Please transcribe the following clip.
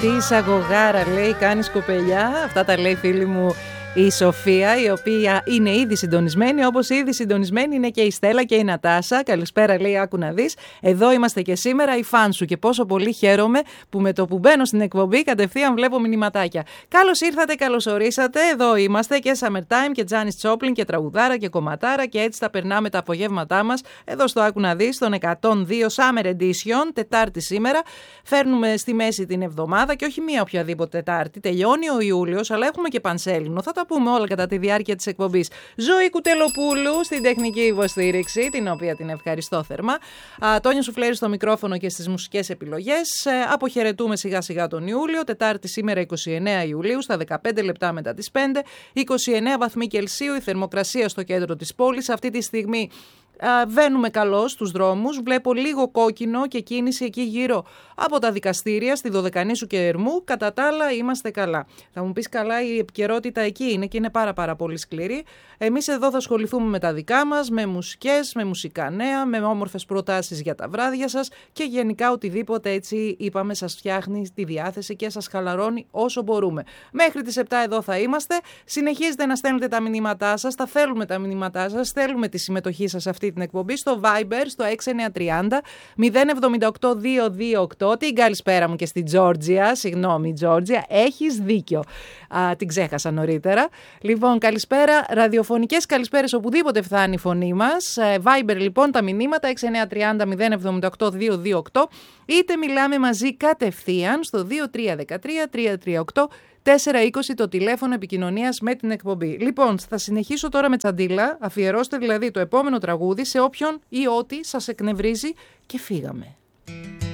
Τι εισαγωγάρα λέει, κάνεις κοπελιά. Αυτά τα λέει φίλη μου η Σοφία, η οποία είναι ήδη συντονισμένη, όπως ήδη συντονισμένη είναι και η Στέλλα και η Νατάσα. Καλησπέρα, λέει, άκου να δεις. Εδώ είμαστε και σήμερα, οι φαν σου. Και πόσο πολύ χαίρομαι που με το που μπαίνω στην εκπομπή κατευθείαν βλέπω μηνυματάκια. Καλώς ήρθατε, καλώς ορίσατε. Εδώ είμαστε και Summertime και Τζάνις Τσόπλιν και τραγουδάρα και κομματάρα. Και έτσι τα περνάμε τα απογεύματά μας εδώ στο Άκου να δεις, τον 102 Summer Edition, Τετάρτη σήμερα. Φέρνουμε στη μέση την εβδομάδα και όχι μία οποιαδήποτε Τετάρτη. Τελειώνει ο Ιούλιος, αλλά έχουμε και Πανσέλινο. Θα τα πούμε όλα κατά τη διάρκεια της εκπομπής. Ζωή Κουτελοπούλου στην τεχνική υποστήριξη, την οποία την ευχαριστώ θερμά. Τόνια Σουφλέρη στο μικρόφωνο και στις μουσικές επιλογές. Αποχαιρετούμε σιγά σιγά τον Ιούλιο. Τετάρτη σήμερα 29 Ιουλίου, στα 15 λεπτά μετά τις 5. 29 βαθμοί Κελσίου, η θερμοκρασία στο κέντρο της πόλης. Αυτή τη στιγμή βαίνουμε καλώς στους δρόμους, βλέπω λίγο κόκκινο και κίνηση εκεί γύρω από τα δικαστήρια στη Δωδεκανήσου και Ερμού. Κατά τα άλλα είμαστε καλά. Θα μου πεις, καλά, η επικαιρότητα εκεί είναι και είναι πάρα πολύ σκληρή. Εμείς εδώ θα ασχοληθούμε με τα δικά μας, με μουσικές, με μουσικά νέα, με όμορφες προτάσεις για τα βράδια σας και γενικά οτιδήποτε έτσι είπαμε σας φτιάχνει τη διάθεση και σας χαλαρώνει όσο μπορούμε. Μέχρι τις 7 εδώ θα είμαστε. Συνεχίζετε να στέλνετε τα μηνύματά σας, τα θέλουμε τα μηνύματά σας, θέλουμε τη συμμετοχή σας αυτή την εκπομπή στο Viber, στο 6930 078 228. Την καλησπέρα μου και στην Τζόρτζια. Συγγνώμη, Τζόρτζια, έχεις δίκιο. Την ξέχασα νωρίτερα. Λοιπόν, καλησπέρα, ραδιοφωνικές καλησπέρες οπουδήποτε φτάνει η φωνή μας. Viber λοιπόν, τα μηνύματα 6930 078 228, είτε μιλάμε μαζί κατευθείαν στο 2313 338 420 το τηλέφωνο επικοινωνίας με την εκπομπή. Λοιπόν, θα συνεχίσω τώρα με τσαντίλα. Αφιερώστε δηλαδή το επόμενο τραγούδι σε όποιον ή ό,τι σας εκνευρίζει και φύγαμε.